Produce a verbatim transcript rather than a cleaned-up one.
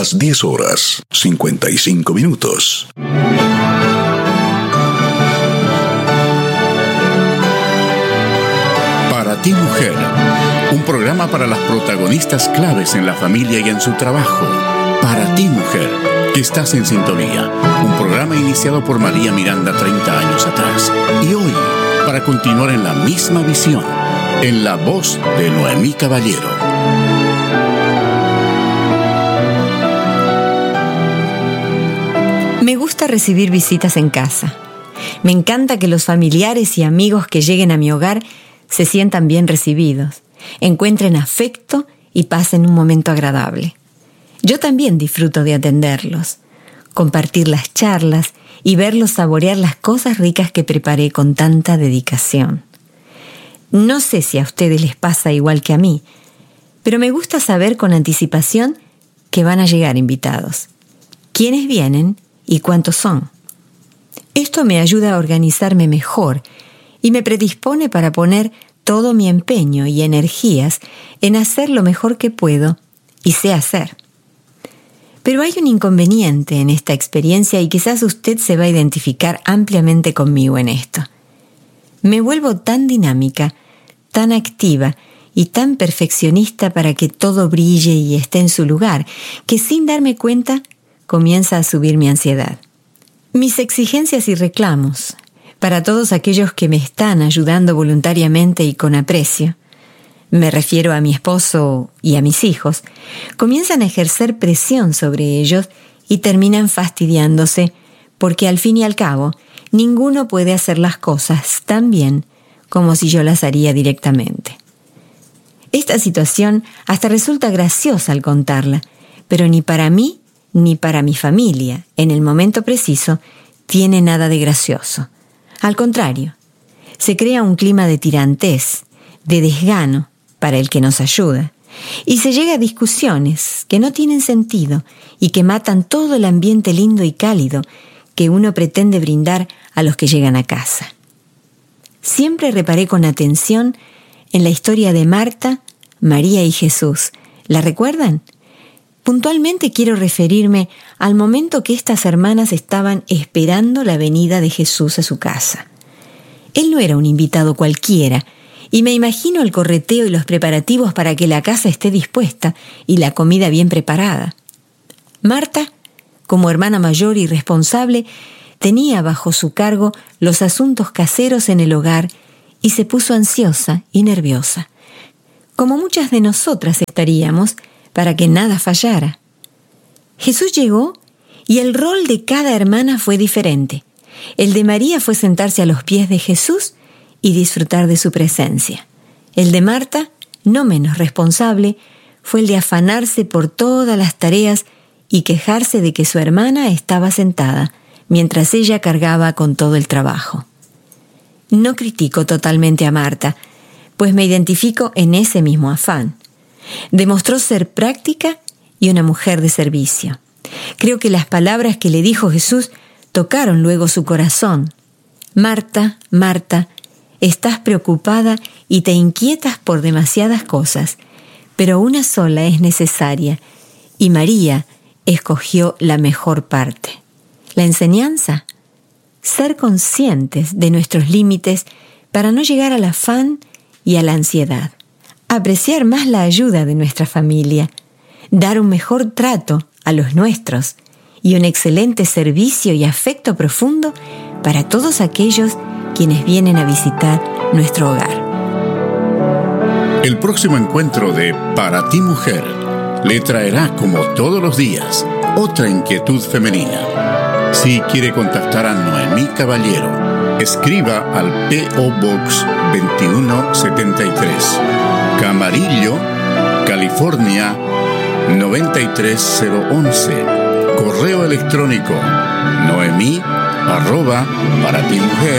las diez horas, cincuenta y cinco minutos. Para ti, mujer, un programa para las protagonistas claves en la familia y en su trabajo. Para ti, mujer, que estás en sintonía. Un programa iniciado por María Miranda treinta años atrás. Y hoy, para continuar en la misma visión, en la voz de Noemí Caballero. Me gusta recibir visitas en casa. Me encanta que los familiares y amigos que lleguen a mi hogar se sientan bien recibidos, encuentren afecto y pasen un momento agradable. Yo también disfruto de atenderlos, compartir las charlas y verlos saborear las cosas ricas que preparé con tanta dedicación. No sé si a ustedes les pasa igual que a mí, pero me gusta saber con anticipación que van a llegar invitados, quiénes vienen y cuántos son. Esto me ayuda a organizarme mejor y me predispone para poner todo mi empeño y energías en hacer lo mejor que puedo y sé hacer. Pero hay un inconveniente en esta experiencia y quizás usted se va a identificar ampliamente conmigo en esto. Me vuelvo tan dinámica, tan activa y tan perfeccionista para que todo brille y esté en su lugar, que sin darme cuenta comienza a subir mi ansiedad. Mis exigencias y reclamos, para todos aquellos que me están ayudando voluntariamente y con aprecio, me refiero a mi esposo y a mis hijos, comienzan a ejercer presión sobre ellos y terminan fastidiándose porque al fin y al cabo ninguno puede hacer las cosas tan bien como si yo las haría directamente. Esta situación hasta resulta graciosa al contarla, pero ni para mí ni para mi familia, en el momento preciso, tiene nada de gracioso. Al contrario, se crea un clima de tirantez, de desgano para el que nos ayuda, y se llega a discusiones que no tienen sentido y que matan todo el ambiente lindo y cálido que uno pretende brindar a los que llegan a casa. Siempre reparé con atención en la historia de Marta, María y Jesús. ¿La recuerdan? Puntualmente quiero referirme al momento que estas hermanas estaban esperando la venida de Jesús a su casa. Él no era un invitado cualquiera, y me imagino el correteo y los preparativos para que la casa esté dispuesta y la comida bien preparada. Marta, como hermana mayor y responsable, tenía bajo su cargo los asuntos caseros en el hogar y se puso ansiosa y nerviosa, como muchas de nosotras estaríamos, para que nada fallara. Jesús llegó y el rol de cada hermana fue diferente. El de María fue sentarse a los pies de Jesús y disfrutar de su presencia. El de Marta, no menos responsable, fue el de afanarse por todas las tareas y quejarse de que su hermana estaba sentada mientras ella cargaba con todo el trabajo. No critico totalmente a Marta, pues me identifico en ese mismo afán. Demostró ser práctica y una mujer de servicio. Creo que las palabras que le dijo Jesús tocaron luego su corazón. Marta, Marta, estás preocupada y te inquietas por demasiadas cosas, pero una sola es necesaria, y María escogió la mejor parte. La enseñanza, ser conscientes de nuestros límites para no llegar al afán y a la ansiedad. Apreciar más la ayuda de nuestra familia, dar un mejor trato a los nuestros y un excelente servicio y afecto profundo para todos aquellos quienes vienen a visitar nuestro hogar. El próximo encuentro de Para ti, mujer le traerá, como todos los días, otra inquietud femenina. Si quiere contactar a Noemí Caballero, escriba al P O Box veintiuno setenta y tres, Camarillo, California noventa y tres cero once. Correo electrónico noemí arroba para ti mujer